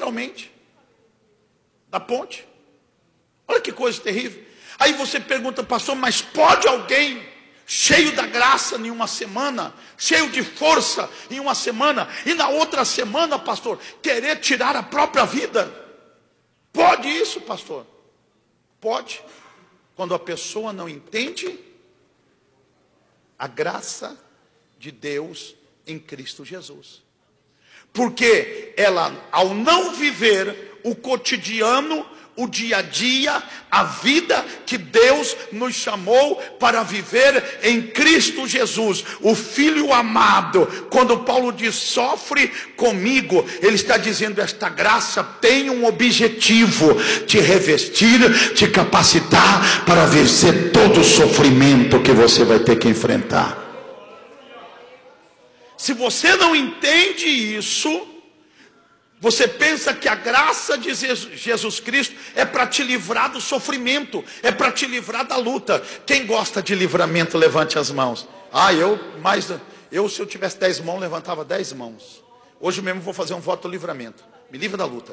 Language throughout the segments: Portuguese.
literalmente, da ponte. Olha que coisa terrível. Aí você pergunta, pastor, mas pode alguém cheio da graça em uma semana, cheio de força em uma semana, e na outra semana, pastor, querer tirar a própria vida? Pode isso, pastor? Pode. Quando a pessoa não entende a graça de Deus em Cristo Jesus. Porque ela, ao não viver o cotidiano, o dia a dia, a vida que Deus nos chamou para viver em Cristo Jesus, o Filho amado. Quando Paulo diz, sofre comigo, ele está dizendo, esta graça tem um objetivo, te revestir, te capacitar para vencer todo o sofrimento que você vai ter que enfrentar. Se você não entende isso, você pensa que a graça de Jesus Cristo é para te livrar do sofrimento, é para te livrar da luta. Quem gosta de livramento, levante as mãos. Eu se eu tivesse 10 mãos, levantava 10 mãos. Hoje mesmo vou fazer um voto do livramento. Me livra da luta.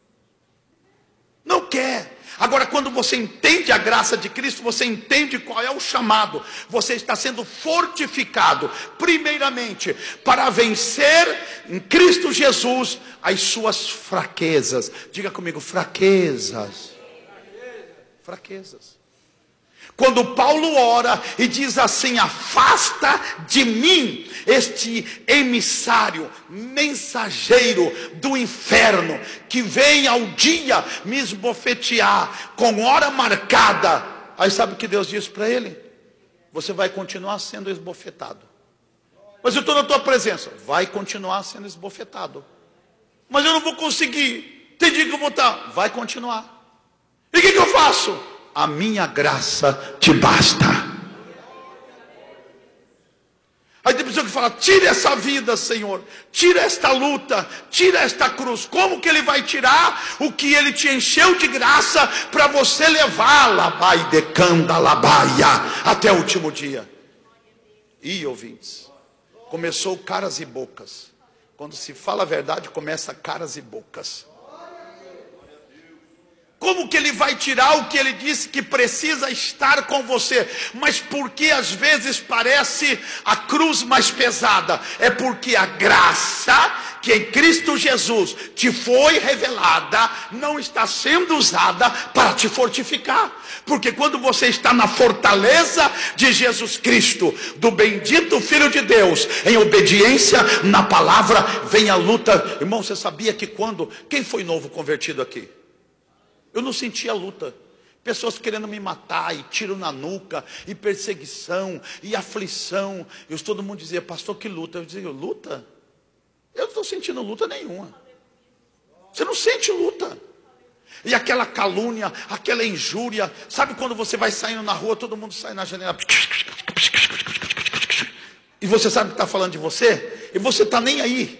Não quer. Agora, quando você entende a graça de Cristo, você entende qual é o chamado. Você está sendo fortificado, primeiramente, para vencer em Cristo Jesus as suas fraquezas. Diga comigo, fraquezas. Fraquezas. Quando Paulo ora e diz assim, afasta de mim este emissário, mensageiro do inferno, que vem ao dia me esbofetear com hora marcada. Aí sabe o que Deus diz para ele? Você vai continuar sendo esbofetado. Mas eu estou na tua presença. Vai continuar sendo esbofetado. Mas eu não vou conseguir. Tem dia que eu vou estar. Vai continuar. E o que eu faço? A minha graça te basta. Aí tem pessoa que fala, tira essa vida, Senhor, tira esta luta, tira esta cruz. Como que ele vai tirar o que ele te encheu de graça para você levá-la, vai decanda labaia, até o último dia? E ouvintes, começou caras e bocas. Quando se fala a verdade, começa caras e bocas. Como que ele vai tirar o que ele disse que precisa estar com você? Mas porque às vezes parece a cruz mais pesada? É porque a graça que em Cristo Jesus te foi revelada não está sendo usada para te fortificar. Porque quando você está na fortaleza de Jesus Cristo, do bendito Filho de Deus, em obediência na palavra, vem a luta. Irmão, você sabia que quem foi novo convertido aqui? Eu não sentia luta. Pessoas querendo me matar, e tiro na nuca, e perseguição, e aflição. Todo mundo dizia, pastor, que luta? Eu dizia, luta? Eu não estou sentindo luta nenhuma. Você não sente luta. E aquela calúnia, aquela injúria. Sabe quando você vai saindo na rua, todo mundo sai na janela. E você sabe que está falando de você? E você está nem aí.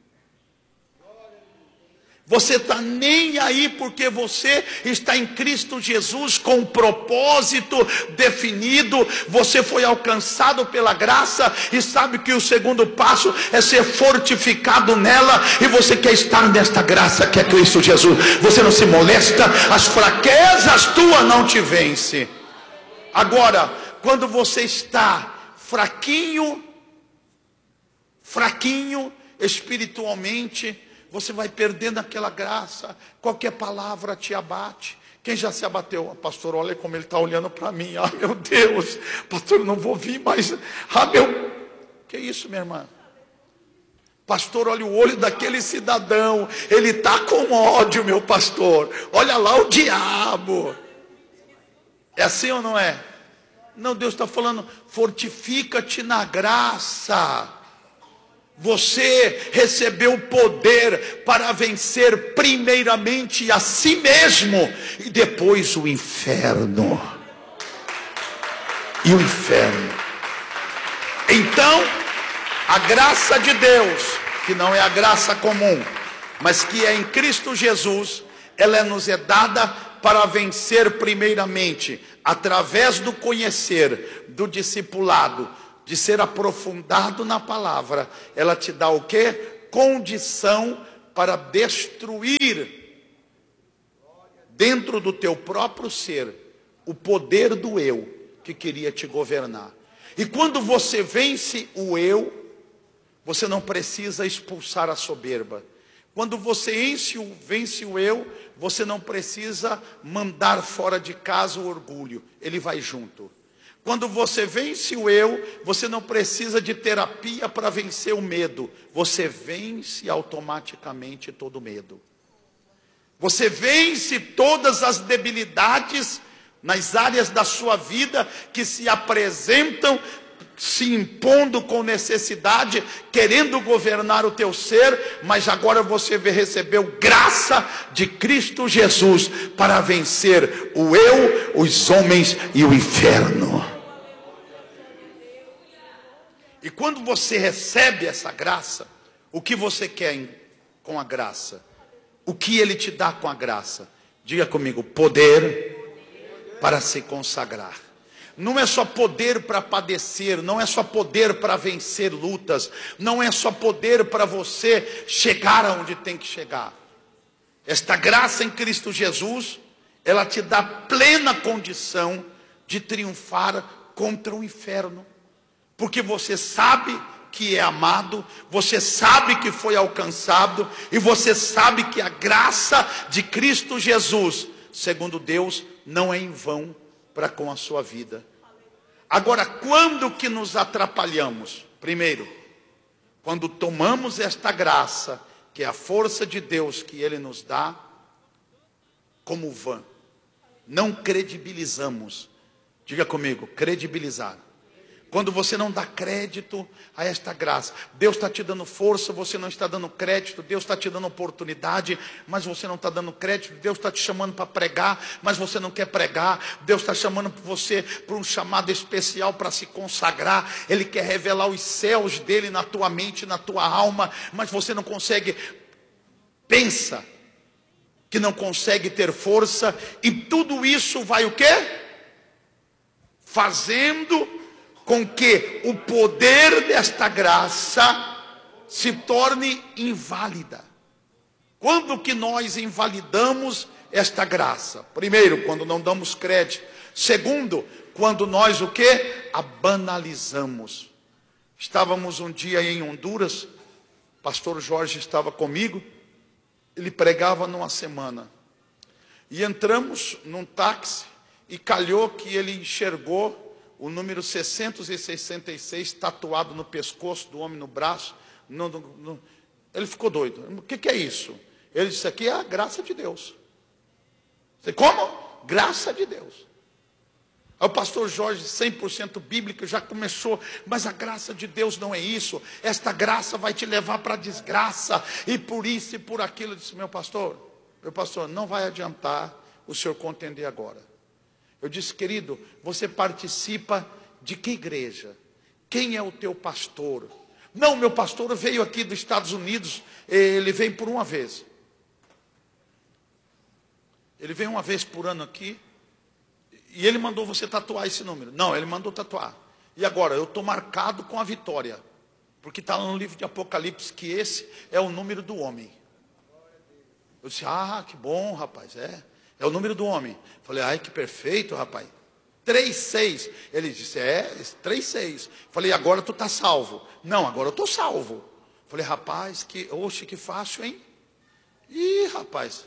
Você está nem aí porque você está em Cristo Jesus com um propósito definido. Você foi alcançado pela graça e sabe que o segundo passo é ser fortificado nela. E você quer estar nesta graça que é Cristo Jesus. Você não se molesta, as fraquezas tuas não te vencem. Agora, quando você está fraquinho espiritualmente, você vai perdendo aquela graça. Qualquer palavra te abate. Quem já se abateu? Pastor, olha como ele está olhando para mim. Ah, meu Deus, pastor, não vou vir mais. Que isso, minha irmã? Pastor, olha o olho daquele cidadão. Ele está com ódio, meu pastor. Olha lá o diabo. É assim ou não é? Não, Deus está falando, fortifica-te na graça. Você recebeu poder para vencer primeiramente a si mesmo e depois o inferno. E o inferno. Então, a graça de Deus, que não é a graça comum, mas que é em Cristo Jesus, ela nos é dada para vencer primeiramente, através do conhecer, do discipulado, de ser aprofundado na palavra. Ela te dá o quê? Condição para destruir dentro do teu próprio ser o poder do eu que queria te governar. E quando você vence o eu, você não precisa expulsar a soberba. Quando você vence o eu, você não precisa mandar fora de casa o orgulho, ele vai junto. Quando você vence o eu, você não precisa de terapia para vencer o medo, você vence automaticamente todo medo. Você vence todas as debilidades nas áreas da sua vida que se apresentam, se impondo com necessidade, querendo governar o teu ser, mas agora você recebeu graça de Cristo Jesus para vencer o eu, os homens e o inferno. E quando você recebe essa graça, o que você quer com a graça? O que ele te dá com a graça? Diga comigo: poder para se consagrar. Não é só poder para padecer, não é só poder para vencer lutas, não é só poder para você chegar aonde tem que chegar. Esta graça em Cristo Jesus, ela te dá plena condição de triunfar contra o inferno, porque você sabe que é amado, você sabe que foi alcançado, e você sabe que a graça de Cristo Jesus, segundo Deus, não é em vão para com a sua vida. Agora, quando que nos atrapalhamos? Primeiro, quando tomamos esta graça, que é a força de Deus que Ele nos dá, como vã. Não credibilizamos. Diga comigo: credibilizar. Quando você não dá crédito a esta graça, Deus está te dando força, você não está dando crédito, Deus está te dando oportunidade, mas você não está dando crédito, Deus está te chamando para pregar, mas você não quer pregar, Deus está chamando você para um chamado especial para se consagrar, Ele quer revelar os céus dele na tua mente, na tua alma, mas você não consegue, pensa que não consegue ter força, e tudo isso vai o quê? Fazendo com que o poder desta graça se torne inválida. Quando que nós invalidamos esta graça? Primeiro, quando não damos crédito. Segundo, quando nós o quê? A banalizamos. Estávamos um dia em Honduras, pastor Jorge estava comigo, ele pregava numa semana. E entramos num táxi e calhou que ele enxergou o número 666 tatuado no pescoço do homem, no braço. Ele ficou doido. O que é isso? Ele disse: aqui é a graça de Deus. Você, como? Graça de Deus. Aí o pastor Jorge, 100% bíblico, já começou: mas a graça de Deus não é isso. Esta graça vai te levar para a desgraça. E por isso e por aquilo. Eu disse: meu pastor, não vai adiantar o senhor contender agora. Eu disse: querido, você participa de que igreja? Quem é o teu pastor? Não, meu pastor veio aqui dos Estados Unidos, ele vem por uma vez. Ele vem uma vez por ano aqui, e ele mandou você tatuar esse número. Não, ele mandou tatuar. E agora, eu estou marcado com a vitória, porque está no livro de Apocalipse que esse é o número do homem. Eu disse: ah, que bom, rapaz, é o número do homem. Falei: ai, que perfeito, rapaz. 3,6. Ele disse: 3,6. Falei: agora tu está salvo. Não, agora eu estou salvo. Falei: rapaz, que fácil, hein? Ih, rapaz.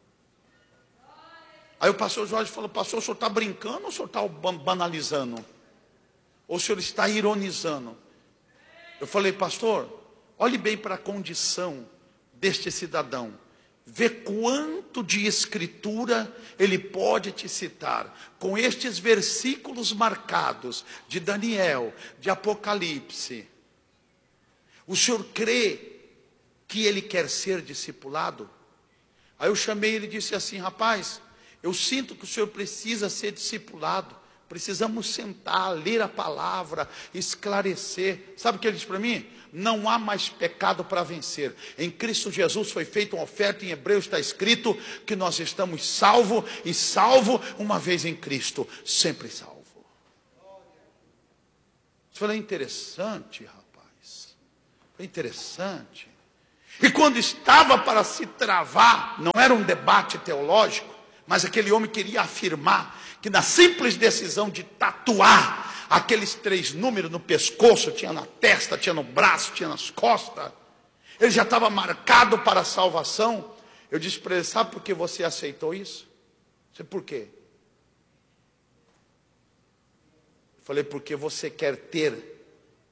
Aí o pastor Jorge falou: pastor, o senhor está brincando ou o senhor está banalizando? Ou o senhor está ironizando? Eu falei: pastor, olhe bem para a condição deste cidadão. Vê quanto de escritura ele pode te citar. Com estes versículos marcados de Daniel, de Apocalipse. O senhor crê que ele quer ser discipulado? Aí eu chamei ele e disse assim: rapaz, eu sinto que o senhor precisa ser discipulado. Precisamos sentar, ler a palavra, esclarecer. Sabe o que ele disse para mim? Não há mais pecado para vencer. Em Cristo Jesus foi feita uma oferta. Em Hebreus está escrito que nós estamos salvos. E salvo uma vez em Cristo, sempre salvo. Isso foi interessante, rapaz. Foi interessante. E quando estava para se travar, não era um debate teológico, mas aquele homem queria afirmar que na simples decisão de tatuar aqueles 3 números no pescoço, tinha na testa, tinha no braço, tinha nas costas, ele já estava marcado para a salvação. Eu disse para ele: sabe por que você aceitou isso? Eu disse: por quê? Eu falei: porque você quer ter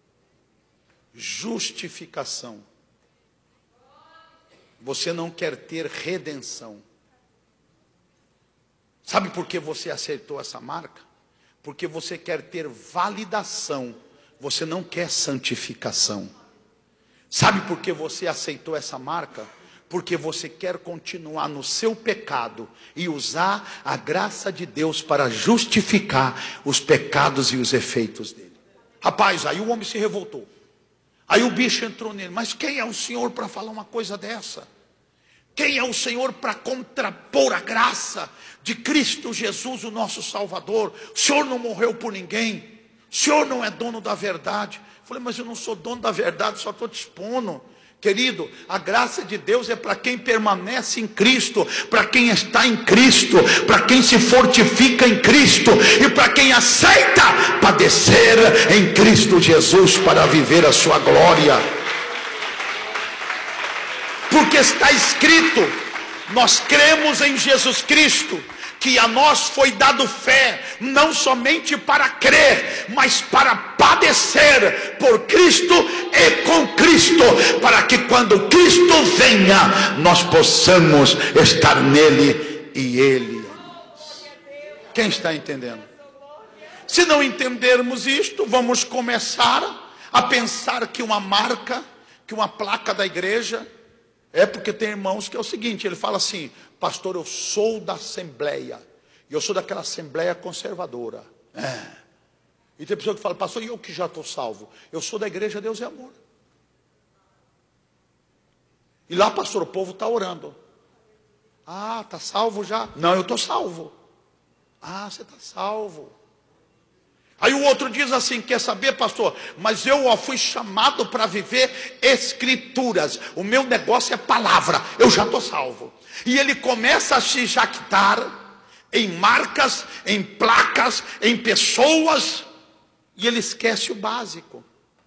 justificação. Você não quer ter redenção. Sabe por que você aceitou essa marca? Porque você quer ter validação. Você não quer santificação. Sabe por que você aceitou essa marca? Porque você quer continuar no seu pecado e usar a graça de Deus para justificar os pecados e os efeitos dele. Rapaz, aí o homem se revoltou. Aí o bicho entrou nele: mas quem é o Senhor para falar uma coisa dessa? Quem é o Senhor para contrapor a graça de Cristo Jesus, o nosso Salvador? O Senhor não morreu por ninguém. O Senhor não é dono da verdade. Eu falei: mas eu não sou dono da verdade, só estou te expondo. Querido, a graça de Deus é para quem permanece em Cristo, para quem está em Cristo, para quem se fortifica em Cristo e para quem aceita padecer em Cristo Jesus para viver a sua glória. Porque está escrito: nós cremos em Jesus Cristo, que a nós foi dado fé, não somente para crer, mas para padecer por Cristo e com Cristo, para que quando Cristo venha, nós possamos estar nele e ele em nós. Quem está entendendo? Se não entendermos isto, vamos começar a pensar que uma marca, que uma placa da igreja, porque tem irmãos que é o seguinte, ele fala assim: pastor, eu sou da Assembleia, e eu sou daquela Assembleia conservadora. E tem pessoa que fala: pastor, e eu que já estou salvo? Eu sou da Igreja Deus e Amor. E lá, pastor, o povo está orando. Ah, está salvo já? Não, eu estou salvo. Ah, você está salvo. Aí o outro diz assim: quer saber, pastor, mas eu fui chamado para viver escrituras, o meu negócio é palavra, eu já estou salvo. E ele começa a se jactar em marcas, em placas, em pessoas, e ele esquece o básico.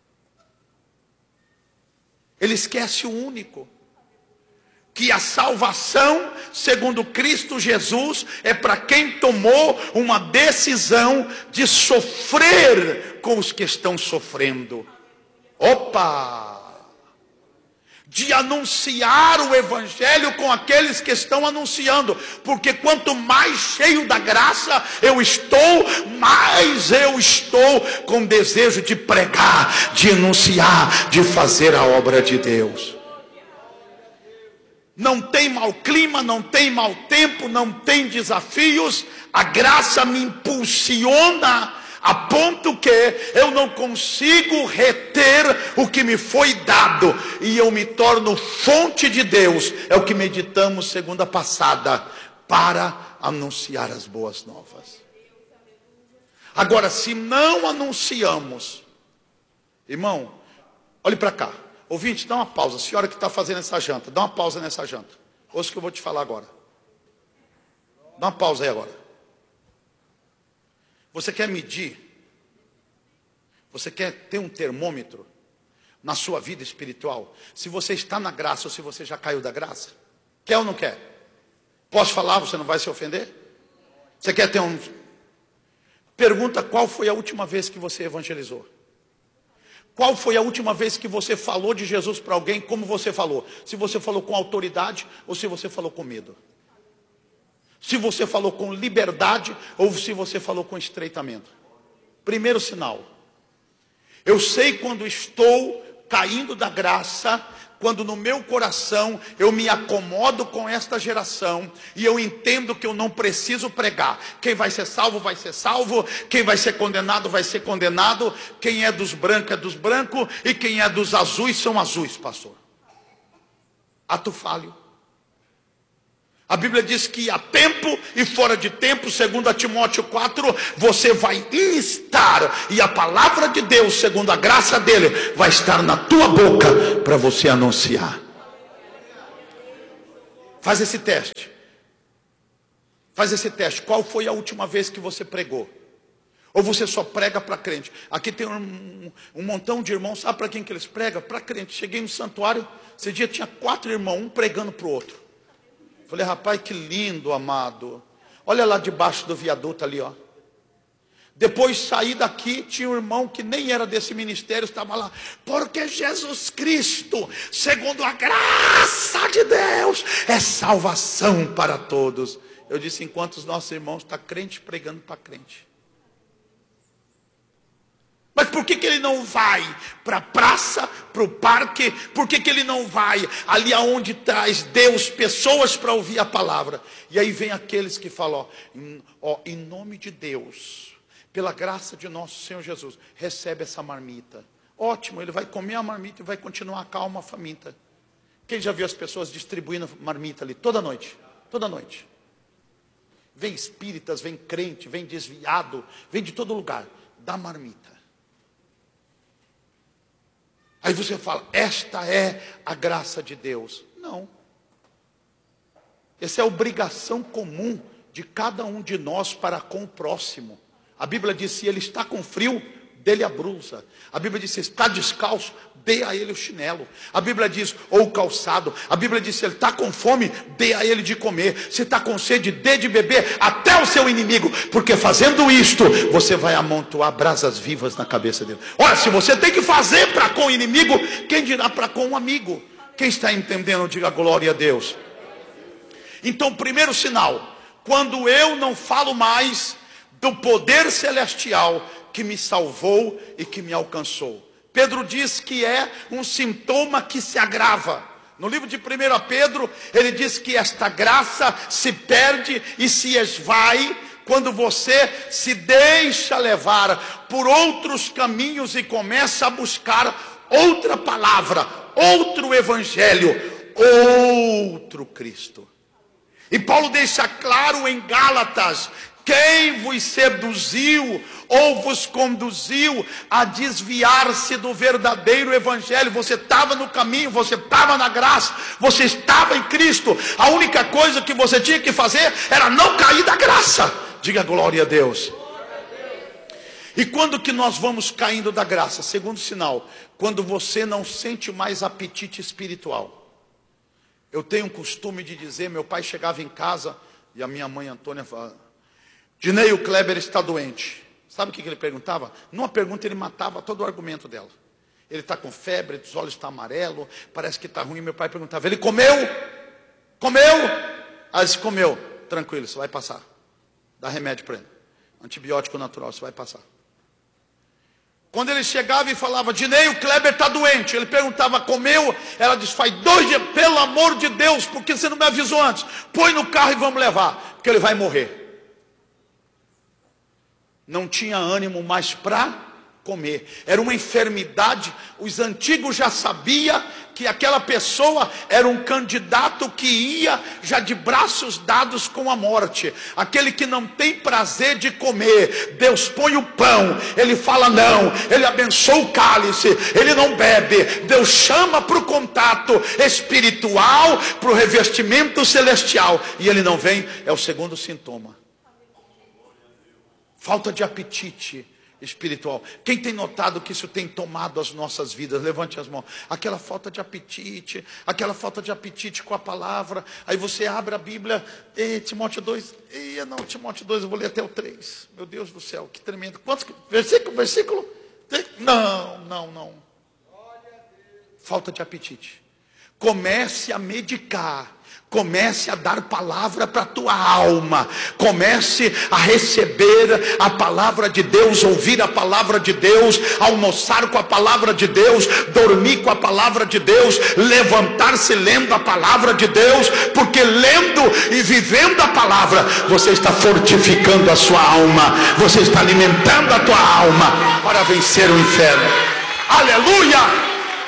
Ele esquece o único. Que a salvação, segundo Cristo Jesus, é para quem tomou uma decisão de sofrer com os que estão sofrendo. Opa! De anunciar o Evangelho com aqueles que estão anunciando. Porque quanto mais cheio da graça eu estou, mais eu estou com desejo de pregar, de anunciar, de fazer a obra de Deus. Não tem mau clima, não tem mau tempo, não tem desafios. A graça me impulsiona a ponto que eu não consigo reter o que me foi dado, e eu me torno fonte de Deus. É o que meditamos segunda passada, para anunciar as boas novas. Agora, se não anunciamos, irmão, olhe para cá. Ouvinte, dá uma pausa. A senhora que está fazendo essa janta, dá uma pausa nessa janta. Ouça o que eu vou te falar agora. Dá uma pausa aí agora. Você quer medir? Você quer ter um termômetro na sua vida espiritual? Se você está na graça ou se você já caiu da graça? Quer ou não quer? Posso falar? Você não vai se ofender? Você quer ter um... Pergunta: qual foi a última vez que você evangelizou? Qual foi a última vez que você falou de Jesus para alguém? Como você falou? Se você falou com autoridade ou se você falou com medo? Se você falou com liberdade ou se você falou com estreitamento? Primeiro sinal. Eu sei quando estou caindo da graça, quando no meu coração eu me acomodo com esta geração e eu entendo que eu não preciso pregar. Quem vai ser salvo, vai ser salvo. Quem vai ser condenado, vai ser condenado. Quem é dos brancos, é dos brancos. E quem é dos azuis, são azuis, pastor. Ato falho. A Bíblia diz que há tempo e fora de tempo, segundo a Timóteo 4, você vai instar, e a palavra de Deus, segundo a graça dele, vai estar na tua boca para você anunciar. Faz esse teste. Faz esse teste. Qual foi a última vez que você pregou? Ou você só prega para crente? Aqui tem um montão de irmãos. Sabe para quem que eles pregam? Para crente. Cheguei no santuário, esse dia tinha 4 irmãos, um pregando para o outro. Falei, rapaz, que lindo, amado. Olha lá debaixo do viaduto ali, ó. Depois saí daqui, tinha um irmão que nem era desse ministério, estava lá. Porque Jesus Cristo, segundo a graça de Deus, é salvação para todos. Eu disse, enquanto os nossos irmãos estão crente pregando para crente. Mas por que ele não vai para a praça, para o parque? Por que ele não vai ali aonde traz Deus pessoas para ouvir a palavra? E aí vem aqueles que falam, ó, em nome de Deus, pela graça de nosso Senhor Jesus, recebe essa marmita. Ótimo, ele vai comer a marmita e vai continuar calmo, faminta. Quem já viu as pessoas distribuindo marmita ali toda noite? Toda noite. Vem espíritas, vem crente, vem desviado, vem de todo lugar. Dá marmita. Aí você fala, esta é a graça de Deus. Não. Essa é a obrigação comum de cada um de nós para com o próximo. A Bíblia diz, se ele está com frio, dê-lhe a blusa. A Bíblia diz, se está descalço, dê a ele o chinelo. A Bíblia diz, ou o calçado. A Bíblia diz, se ele está com fome, dê a ele de comer. Se está com sede, dê de beber até o seu inimigo. Porque fazendo isto, você vai amontoar brasas vivas na cabeça dele. Olha, se você tem que fazer para com o inimigo, quem dirá para com um amigo? Quem está entendendo, diga glória a Deus. Então, primeiro sinal, quando eu não falo mais do poder celestial que me salvou e que me alcançou. Pedro diz que é um sintoma que se agrava. No livro de 1 Pedro, ele diz que esta graça se perde e se esvai quando você se deixa levar por outros caminhos e começa a buscar outra palavra, outro evangelho, outro Cristo. E Paulo deixa claro em Gálatas, quem vos seduziu ou vos conduziu a desviar-se do verdadeiro evangelho? Você estava no caminho, você estava na graça, você estava em Cristo. A única coisa que você tinha que fazer era não cair da graça. Diga glória a Deus. E quando que nós vamos caindo da graça? Segundo sinal, quando você não sente mais apetite espiritual. Eu tenho um costume de dizer, meu pai chegava em casa e a minha mãe Antônia falava, Dinei, o Kleber está doente. Sabe o que ele perguntava? Numa pergunta ele matava todo o argumento dela. Ele está com febre, os olhos estão amarelos, parece que está ruim. Meu pai perguntava, ele comeu? Comeu? Ela disse, comeu. Tranquilo, você vai passar. Dá remédio para ele. Antibiótico natural, você vai passar. Quando ele chegava e falava, Dinei, o Kleber está doente. Ele perguntava, comeu? Ela disse, faz 2 dias, pelo amor de Deus, porque você não me avisou antes? Põe no carro e vamos levar, porque ele vai morrer. Não tinha ânimo mais para comer. Era uma enfermidade. Os antigos já sabiam que aquela pessoa era um candidato que ia já de braços dados com a morte. Aquele que não tem prazer de comer. Deus põe o pão, ele fala não, ele abençoa o cálice, ele não bebe. Deus chama para o contato espiritual, para o revestimento celestial, e ele não vem. É o segundo sintoma. Falta de apetite espiritual. Quem tem notado que isso tem tomado as nossas vidas? Levante as mãos. Aquela falta de apetite com a palavra. Aí você abre a Bíblia, Timóteo 2, Timóteo 2, eu vou ler até o 3. Meu Deus do céu, que tremendo. Quantos versículo? Não. Falta de apetite. Comece a medicar. Comece a dar palavra para a tua alma. Comece a receber a palavra de Deus, ouvir a palavra de Deus, almoçar com a palavra de Deus, dormir com a palavra de Deus, levantar-se lendo a palavra de Deus, porque lendo e vivendo a palavra, você está fortificando a sua alma, você está alimentando a tua alma para vencer o inferno. Aleluia!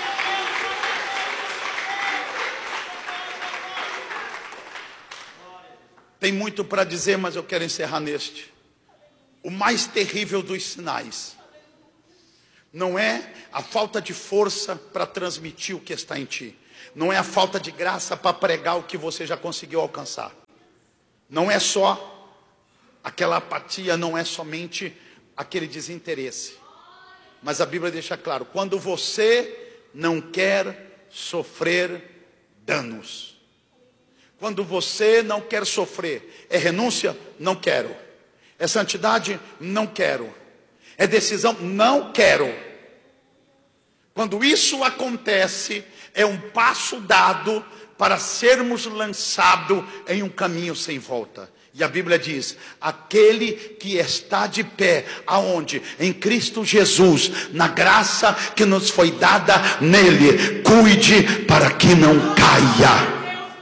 Tem muito para dizer, mas eu quero encerrar neste. O mais terrível dos sinais não é a falta de força para transmitir o que está em ti. Não é a falta de graça para pregar o que você já conseguiu alcançar. Não é só aquela apatia, não é somente aquele desinteresse. Mas a Bíblia deixa claro, quando você não quer sofrer danos. Quando você não quer sofrer, é renúncia? Não quero. É santidade? Não quero. É decisão? Não quero. Quando isso acontece, é um passo dado para sermos lançados em um caminho sem volta. E a Bíblia diz, aquele que está de pé, aonde? Em Cristo Jesus, na graça que nos foi dada nele, cuide para que não caia.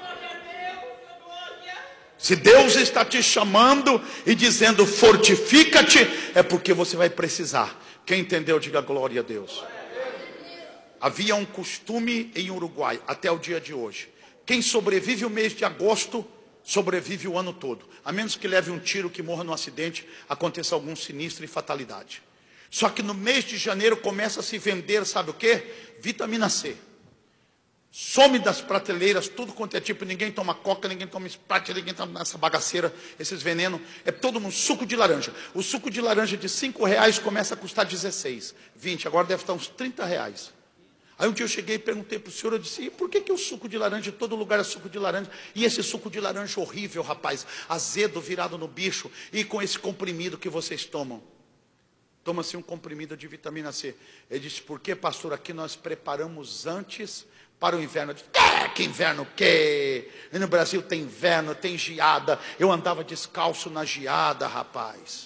Se Deus está te chamando e dizendo fortifica-te, é porque você vai precisar. Quem entendeu, diga glória a Deus. Havia um costume em Uruguai, até o dia de hoje. Quem sobrevive o mês de agosto, sobrevive o ano todo. A menos que leve um tiro, que morra num acidente, aconteça algum sinistro e fatalidade. Só que no mês de janeiro começa a se vender, sabe o que? Vitamina C. Some das prateleiras, tudo quanto é tipo, ninguém toma coca, ninguém toma Sprite, ninguém toma essa bagaceira, esses venenos, é todo mundo, suco de laranja. O suco de laranja de R$5 começa a custar 16, 20, agora deve estar uns R$30. Aí um dia eu cheguei e perguntei para o senhor, eu disse, e por que o suco de laranja, em todo lugar é suco de laranja, e esse suco de laranja horrível, rapaz, azedo, virado no bicho, e com esse comprimido que vocês tomam? Toma-se um comprimido de vitamina C. Ele disse, por que, pastor, aqui nós preparamos antes para o inverno. Eu disse, que inverno que? E no Brasil tem inverno, tem geada. Eu andava descalço na geada, rapaz.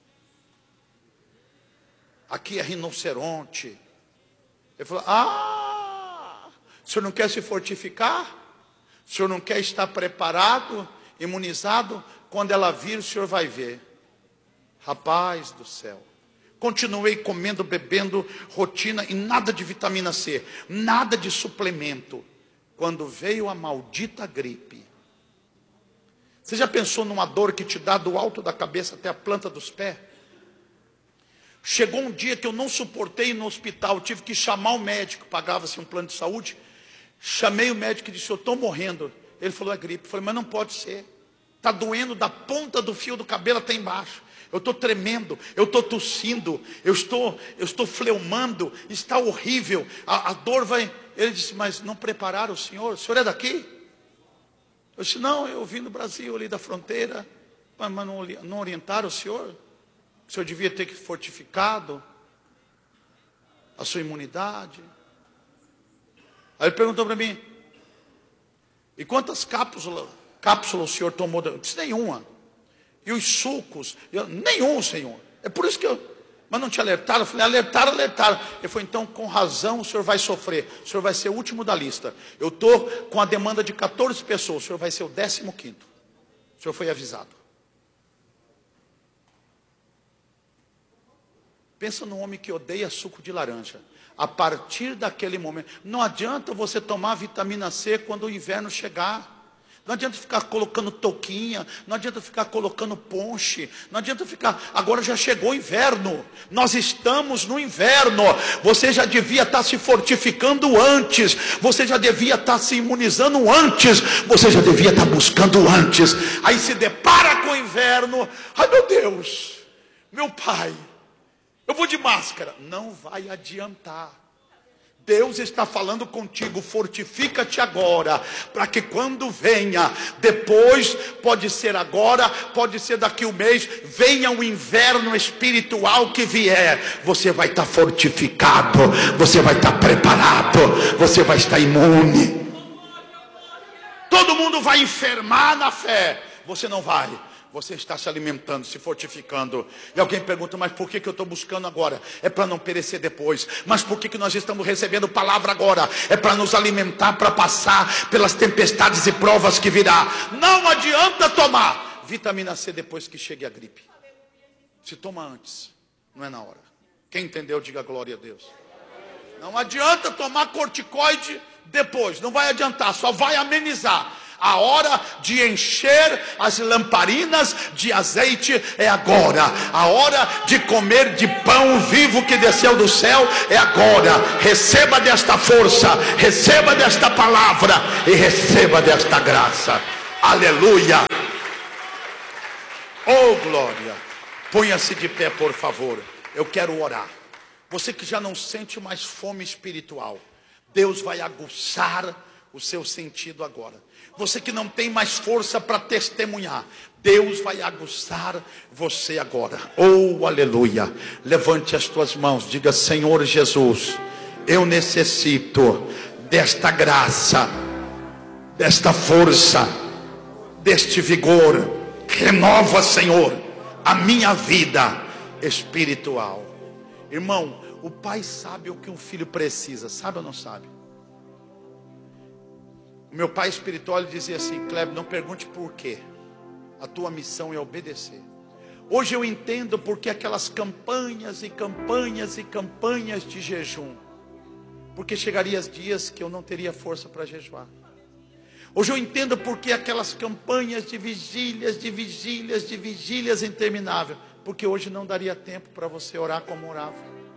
Aqui é rinoceronte. Ele falou, o senhor não quer se fortificar? O senhor não quer estar preparado, imunizado? Quando ela vir, o senhor vai ver. Rapaz do céu. Continuei comendo, bebendo, rotina e nada de vitamina C, nada de suplemento. Quando veio a maldita gripe. Você já pensou numa dor que te dá do alto da cabeça até a planta dos pés? Chegou um dia que eu não suportei ir no hospital, tive que chamar o médico, pagava-se um plano de saúde. Chamei o médico e disse, eu estou morrendo. Ele falou, é gripe. Eu falei, mas não pode ser. Está doendo da ponta do fio do cabelo até embaixo. Eu estou tremendo, eu estou tossindo, eu estou fleumando, está horrível, a dor vai... Ele disse, mas não prepararam o senhor é daqui? Eu disse, não, eu vim do Brasil, ali da fronteira, mas não orientaram o senhor? O senhor devia ter fortificado a sua imunidade. Aí ele perguntou para mim, e quantas cápsulas o senhor tomou? Eu disse, nenhuma. E os sucos, nenhum, senhor. É por isso que mas não te alertaram? Eu falei, alertaram. Ele falou, então com razão o senhor vai sofrer. O senhor vai ser o último da lista. Eu estou com a demanda de 14 pessoas. O senhor vai ser o 15º. O senhor foi avisado. Pensa num homem que odeia suco de laranja. A partir daquele momento, não adianta você tomar vitamina C quando o inverno chegar. Não adianta ficar colocando touquinha, não adianta ficar colocando ponche, não adianta ficar, agora já chegou o inverno, nós estamos no inverno, você já devia estar se fortificando antes, você já devia estar se imunizando antes, você já devia estar buscando antes, aí se depara com o inverno, ai meu Deus, meu pai, eu vou de máscara, não vai adiantar. Deus está falando contigo, fortifica-te agora, para que quando venha, depois, pode ser agora, pode ser daqui um mês, venha o inverno espiritual que vier, você vai estar fortificado, você vai estar preparado, você vai estar imune. Todo mundo vai enfermar na fé, você não vai. Você está se alimentando, se fortificando. E alguém pergunta, mas por que eu estou buscando agora? É para não perecer depois. Mas por que nós estamos recebendo palavra agora? É para nos alimentar, para passar pelas tempestades e provas que virá. Não adianta tomar vitamina C depois que chegue a gripe. Se toma antes, não é na hora. Quem entendeu, diga glória a Deus. Não adianta tomar corticoide depois, não vai adiantar, só vai amenizar. A hora de encher as lamparinas de azeite é agora. A hora de comer de pão vivo que desceu do céu é agora. Receba desta força, receba desta palavra e receba desta graça. Aleluia. Oh glória. Ponha-se de pé, por favor. Eu quero orar. Você que já não sente mais fome espiritual, Deus vai aguçar o seu sentido agora. Você que não tem mais força para testemunhar, Deus vai aguçar você agora. Oh, aleluia. Levante as tuas mãos, diga: Senhor Jesus, eu necessito desta graça, desta força, deste vigor. Renova, Senhor, a minha vida espiritual. Irmão, o pai sabe o que um filho precisa, sabe ou não sabe? O meu pai espiritual dizia assim: Kleber, não pergunte por quê, a tua missão é obedecer. Hoje eu entendo porque aquelas campanhas e campanhas e campanhas de jejum, porque chegaria dias que eu não teria força para jejuar. Hoje eu entendo porque aquelas campanhas de vigílias, de vigílias, de vigílias intermináveis, porque hoje não daria tempo para você orar como orava.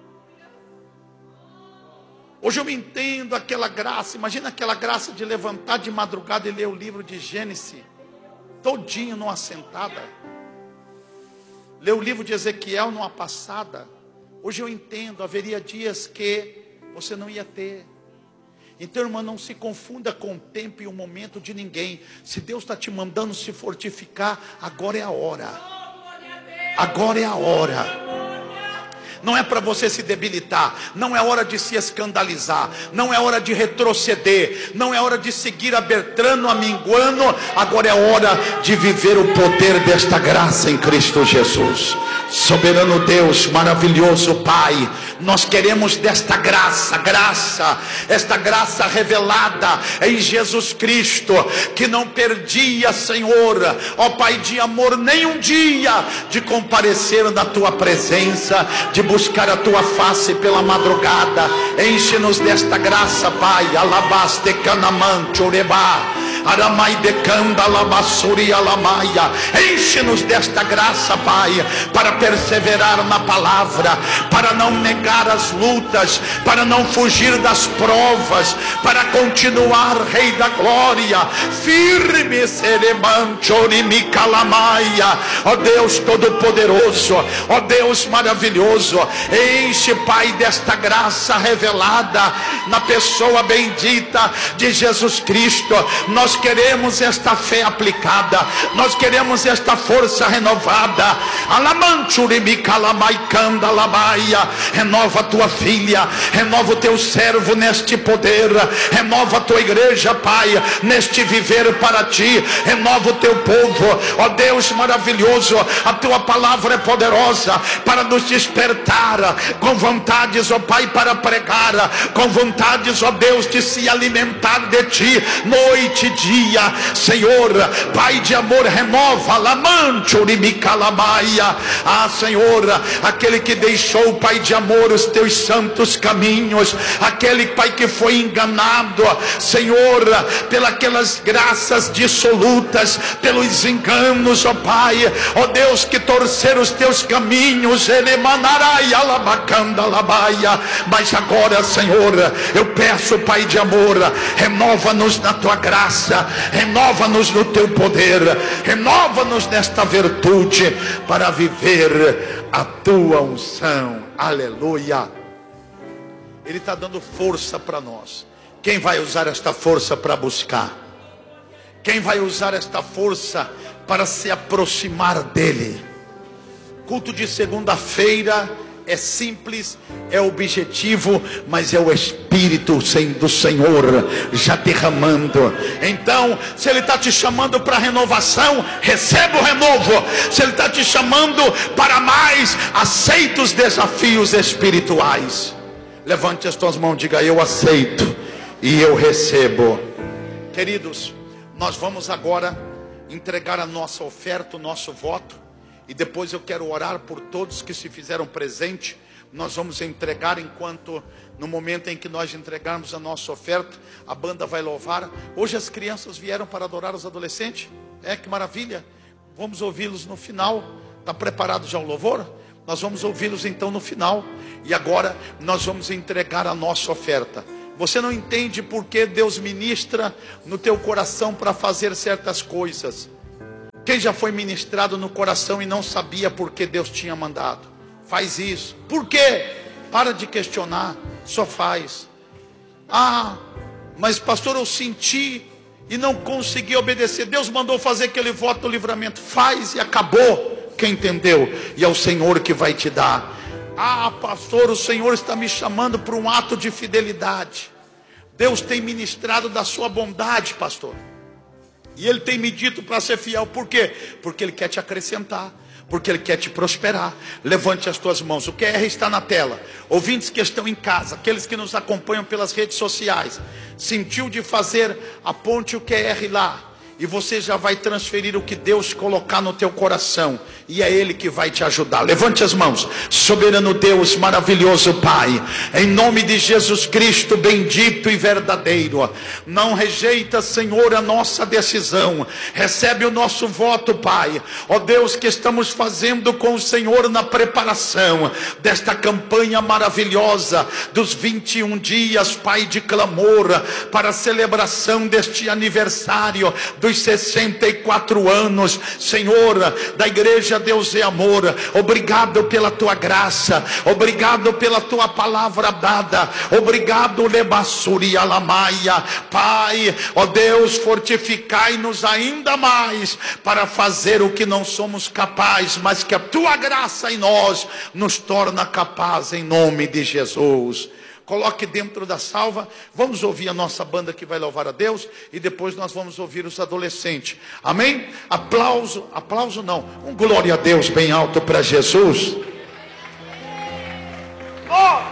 Hoje eu me entendo aquela graça. Imagina aquela graça de levantar de madrugada e ler o livro de Gênesis todinho numa sentada, ler o livro de Ezequiel numa passada. Hoje eu entendo, haveria dias que você não ia ter. Então, irmão, não se confunda com o tempo e o momento de ninguém. Se Deus está te mandando se fortificar, agora é a hora. Agora é a hora. Não é para você se debilitar, não é hora de se escandalizar, não é hora de retroceder, não é hora de seguir a Bertrano, a minguando. Agora é hora de viver o poder desta graça em Cristo Jesus. Soberano Deus, maravilhoso Pai, nós queremos desta graça, esta graça revelada em Jesus Cristo, que não perdia, Senhor, ó Pai de amor, nem um dia de comparecer na Tua presença, de buscar a Tua face pela madrugada. Enche-nos desta graça, Pai. Alabaste canamante oreba, aramai de canda alabassuri alamaia. Enche-nos desta graça, Pai, para perseverar na palavra, para não negar as lutas, para não fugir das provas, para continuar, Rei da Glória, firme serebante orimicalamaya. Ó Deus Todo-Poderoso, ó Deus maravilhoso, enche, Pai, desta graça revelada na pessoa bendita de Jesus Cristo. Nós queremos esta fé aplicada, nós queremos esta força renovada. Renova a tua filha, renova o teu servo neste poder, renova a tua igreja, Pai, neste viver para ti, renova o teu povo. Ó Deus maravilhoso, a tua palavra é poderosa para nos despertar com vontades, ó Pai, para pregar, com vontades, ó Deus, de se alimentar de ti noite e dia. Senhor, Pai de amor, renova Senhor, aquele que deixou, Pai de amor, os teus santos caminhos, aquele, Pai, que foi enganado, Senhor, pelas graças dissolutas, pelos enganos, ó Pai, ó Deus, que torceram os teus caminhos, ele mandará e alabacanda labaia. Mas agora, Senhor, eu peço, Pai de amor, renova-nos na tua graça, renova-nos no teu poder, renova-nos nesta virtude para viver a tua unção. Aleluia. Ele está dando força para nós. Quem vai usar esta força para buscar? Quem vai usar esta força para se aproximar dele? Culto de segunda-feira é simples, é objetivo, mas é o Espírito do Senhor já derramando. Então, se Ele está te chamando para renovação, receba o renovo. Se Ele está te chamando para mais, aceita os desafios espirituais. Levante as tuas mãos, diga: eu aceito e eu recebo. Queridos, nós vamos agora entregar a nossa oferta, o nosso voto. E depois eu quero orar por todos que se fizeram presente, nós vamos entregar. Enquanto, no momento em que nós entregarmos a nossa oferta, a banda vai louvar. Hoje as crianças vieram para adorar os adolescentes. Que maravilha. Vamos ouvi-los no final. Está preparado já o louvor? Nós vamos ouvi-los então no final. E agora nós vamos entregar a nossa oferta. Você não entende por que Deus ministra no teu coração para fazer certas coisas. Quem já foi ministrado no coração e não sabia por que Deus tinha mandado? Faz isso. Por quê? Para de questionar. Só faz. Mas pastor, eu senti e não consegui obedecer. Deus mandou fazer aquele voto do livramento. Faz e acabou. Quem entendeu? E é o Senhor que vai te dar. Pastor, o Senhor está me chamando para um ato de fidelidade. Deus tem ministrado da sua bondade, pastor. E Ele tem me dito para ser fiel. Por quê? Porque Ele quer te acrescentar. Porque Ele quer te prosperar. Levante as tuas mãos. O QR está na tela. Ouvintes que estão em casa, aqueles que nos acompanham pelas redes sociais, sentiu de fazer, aponte o QR lá. E você já vai transferir o que Deus colocar no teu coração. E é Ele que vai te ajudar. Levante as mãos. Soberano Deus, maravilhoso Pai, em nome de Jesus Cristo, bendito e verdadeiro, não rejeita, Senhor, a nossa decisão. Recebe o nosso voto, Pai. Ó Deus, que estamos fazendo com o Senhor na preparação desta campanha maravilhosa dos 21 dias, Pai, de clamor, para a celebração deste aniversário dos 64 anos, Senhor, da igreja Deus é Amor. Obrigado pela tua graça, obrigado pela tua palavra dada, obrigado, Lebassuri Alamaia, Pai, ó Deus, fortificai-nos ainda mais para fazer o que não somos capazes, mas que a tua graça em nós nos torna capaz, em nome de Jesus. Coloque dentro da salva. Vamos ouvir a nossa banda que vai louvar a Deus. E depois nós vamos ouvir os adolescentes. Amém? Aplauso não. Um glória a Deus bem alto para Jesus. Oh!